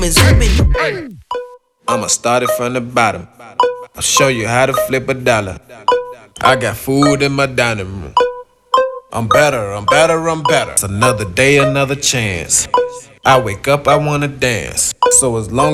I'ma start it from the bottom. I'll show you how to flip a dollar. I got food in my dining room. I'm better, I'm better, I'm better. It's another day, another chance. I wake up, I wanna dance. So as long